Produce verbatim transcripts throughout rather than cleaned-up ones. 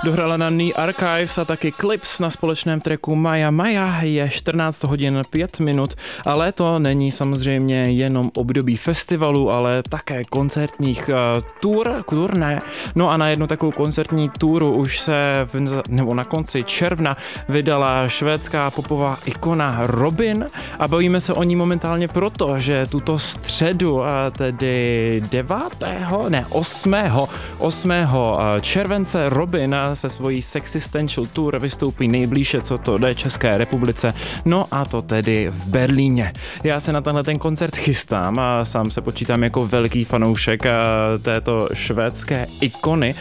Dohrala na Knee Archives a taky Clips na společném tracku Maya Maya. Je čtrnáct hodin pět minut, ale to není samozřejmě jenom období festivalu, ale také koncertních uh, tour, turné. No a na jednu takovou koncertní túru už se v, nebo na konci června vydala švédská popová ikona Robyn a bavíme se o ní momentálně proto, že tuto středu, uh, tedy devátého ne, osmého osmého července Robyn se svojí Sexistential Tour vystoupí nejblíže, co to jde České republice, no a to tedy v Berlíně. Já se na tenhle ten koncert chystám a sám se počítám jako velký fanoušek této švédské ikony.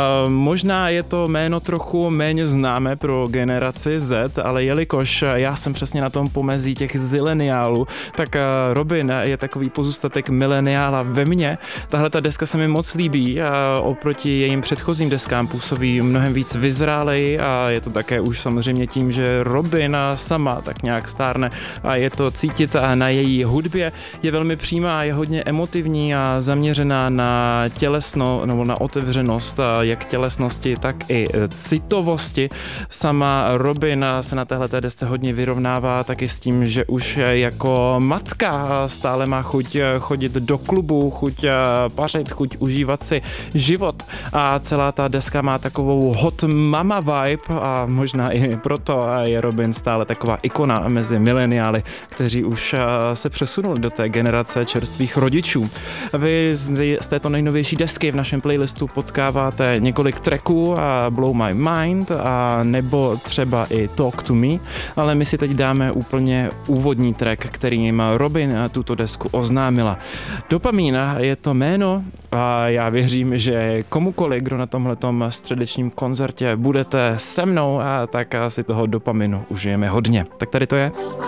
Možná je to jméno trochu méně známé pro generaci Z, ale jelikož já jsem přesně na tom pomezí těch zileniálů, tak Robyn je takový pozůstatek mileniála ve mně. Tahle ta deska se mi moc líbí a oproti jejím předchozím deskám působí mnohem víc vyzrálej a je to také už samozřejmě tím, že Robyn sama tak nějak stárne a je to cítit na její hudbě. Je velmi přímá, je hodně emotivní a zaměřená na tělesno nebo na otevřenost jak tělesnosti, tak i citovosti. Sama Robyn se na téhleté desce hodně vyrovnává taky s tím, že už jako matka stále má chuť chodit do klubu, chuť pařit, chuť užívat si život a celá ta deska má takovou hot mama vibe a možná i proto je Robyn stále taková ikona mezi mileniály, kteří už se přesunuli do té generace čerstvých rodičů. Vy z této nejnovější desky v našem playlistu potkáváte několik tracků a Blow My Mind a nebo třeba i Talk to Me, ale my si teď dáme úplně úvodní track, kterým Robyn tuto desku oznámila. Dopamin je to jméno a já věřím, že komukoliv, kdo na tomhletom středečním koncertě budete se mnou, a tak si toho dopaminu užijeme hodně. Tak tady to je.